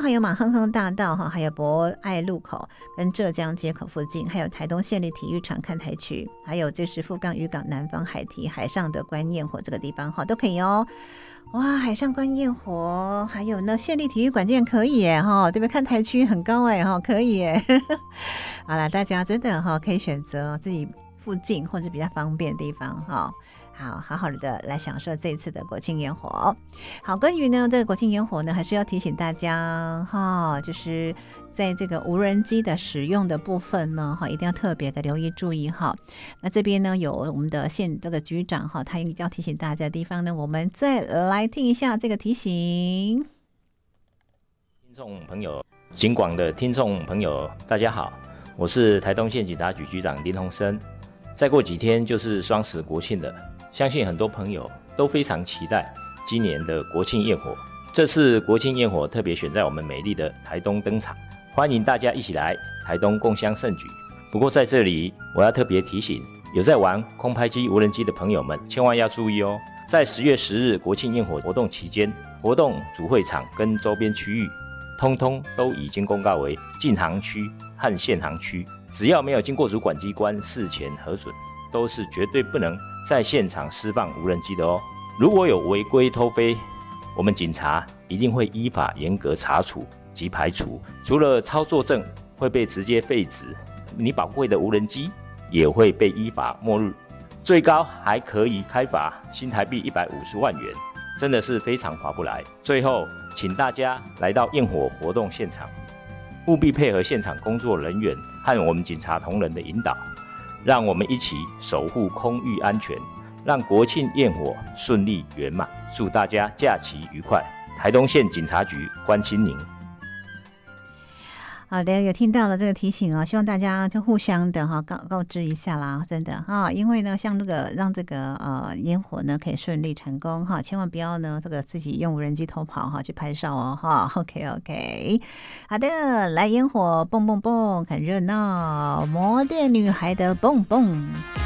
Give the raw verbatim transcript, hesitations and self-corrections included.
还有马亨亨大道哈，还有博爱路口跟浙江街口附近，还有台东县立体育场看台区，还有就是富冈渔港南方海堤海上的观焰火这个地方哈都可以哦。哇，海上观焰火，还有呢县立体育馆竟然可以耶哈，对不对？看台区很高哎哈，可以耶。好啦，大家真的哈可以选择自己附近或者比较方便的地方哈。好好好的来享受这一次的国庆烟火。好，关于呢这个国庆烟火呢，还是要提醒大家哈，就是在这个无人机的使用的部分呢，哈，一定要特别的留意注意哈。那这边呢有我们的县这个局长哈，他一定要提醒大家的地方呢，我们再来听一下这个提醒。 听众朋友，警广的听众朋友，大家好，我是台东县警察局局长林鸿生。再过几天就是双十国庆了。相信很多朋友都非常期待今年的国庆焰火。这次国庆焰火特别选在我们美丽的台东登场，欢迎大家一起来台东共襄盛举。不过在这里我要特别提醒，有在玩空拍机、无人机的朋友们，千万要注意哦。在十月十日国庆焰火活动期间，活动主会场跟周边区域通通都已经公告为禁航区和限航区，只要没有经过主管机关事前核准，都是绝对不能在现场释放无人机的哦。如果有违规偷飞，我们警察一定会依法严格查处及排除。除了操作证会被直接废止，你宝贵的无人机也会被依法没入，最高还可以开罚新台币一百五十万元，真的是非常划不来。最后，请大家来到焰火活动现场，务必配合现场工作人员和我们警察同仁的引导，让我们一起守护空域安全，让国庆焰火顺利圆满。祝大家假期愉快！台东县警察局关心您。 好的，有听到了这个提醒啊，希望大家就互相的哈告告知一下啦，真的哈，因为呢，像这个让这个呃烟火呢可以顺利成功哈，千万不要呢这个自己用无人机偷跑哈去拍照哦哈。OK OK， 好的，来烟火蹦蹦蹦，很热闹，摩电女孩的蹦蹦。